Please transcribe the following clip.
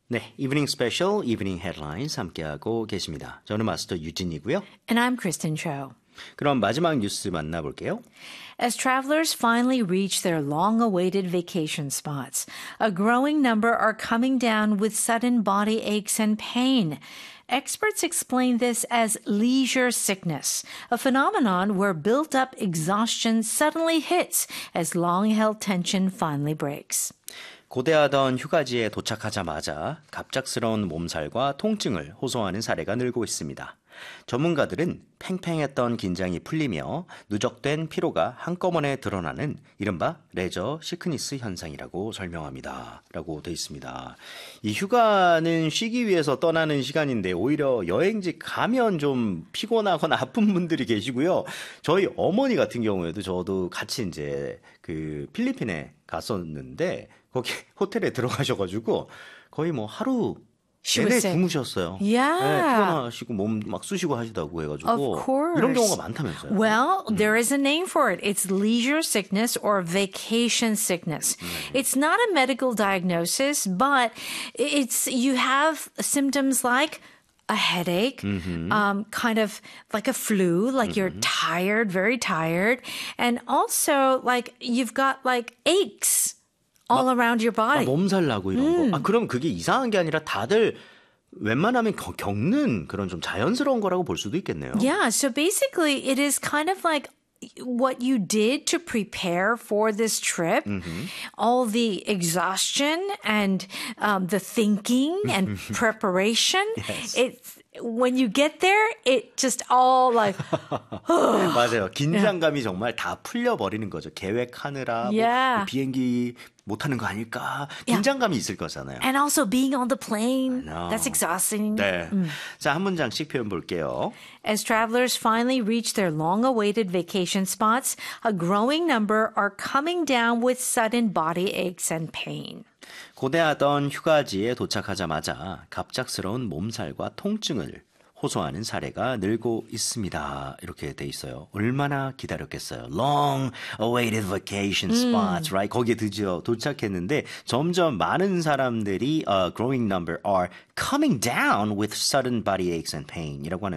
네, 이브닝 스페셜, 이브닝 헤드라인스 함께하고 계십니다. 저는 마스터 유진이고요. And I'm Kristen Cho. 그럼 마지막 뉴스 만나볼게요. As travelers finally reach their long-awaited vacation spots, a growing number are coming down with sudden body aches and pain. Experts explain this as leisure sickness, a phenomenon where built-up exhaustion suddenly hits as long-held tension finally breaks. 고대하던 휴가지에 도착하자마자 갑작스러운 몸살과 통증을 호소하는 사례가 늘고 있습니다. 전문가들은 팽팽했던 긴장이 풀리며 누적된 피로가 한꺼번에 드러나는 이른바 레저 시크니스 현상이라고 설명합니다. 라고 돼 있습니다. 이 휴가는 쉬기 위해서 떠나는 시간인데 오히려 여행지 가면 좀 피곤하거나 아픈 분들이 계시고요. 저희 어머니 같은 경우에도 저도 같이 이제 그 필리핀에 갔었는데 거기 호텔에 들어가셔가지고 거의 뭐 하루 내내 주무셨어요. Yeah. 네, 피곤하시고 몸 막 쑤시고 하시다고 해가지고 Of course. 이런 경우가 많다면서요. Well, there is a name for it. It's leisure sickness or vacation sickness. It's not a medical diagnosis, but it's you have symptoms like a headache, kind of like a flu, like you're tired, very tired, and also like you've got like aches. all around your body. 몸살 나고 이런 거. 그럼 그게 이상한 게 아니라 다들 웬만하면 겪는 그런 좀 자연스러운 거라고 볼 수도 있겠네요. Yeah, so basically it is kind of like what you did to prepare for this trip, all the exhaustion and the thinking and preparation. Yes. It's when you get there, it just all like 맞아요. 긴장감이 정말 다 풀려버리는 거죠. 계획하느라 Yeah. 뭐 비행기 못하는 거 아닐까 긴장감이 있을 거잖아요. and also being on the plane. I know. That's exhausting. 네. 자, 한 문장씩 표현 볼게요. As travelers finally reach their long-awaited vacation spots, a growing number are coming down with sudden body aches and pain. 고대하던 휴가지에 도착하자마자 갑작스러운 몸살과 통증을 호소하는 사례가 늘고 있습니다. 이렇게 돼 있어요. 얼마나 기다렸겠어요. Long awaited vacation spots, right? 거기에 드디어 도착했는데 점점 많은 사람들이 growing number are coming down with sudden body aches and pain 이라고 하는